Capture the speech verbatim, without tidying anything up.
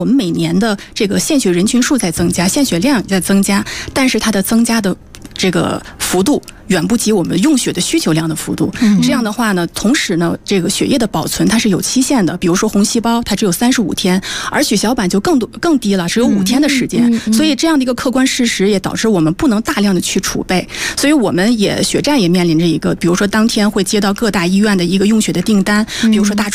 我们每年的这个献血人群数在增加，献血量也在增加，但是它的增加的这个幅度远不及我们用血的需求量的幅度。嗯、这样的话呢，同时呢，这个血液的保存它是有期限的，比如说红细胞它只有三十五天，而血小板就更多更低了，只有五天的时间。嗯嗯、所以这样的一个客观事实也导致我们不能大量的去储备，所以我们也血站也面临着一个，比如说当天会接到各大医院的一个用血的订单，比如说大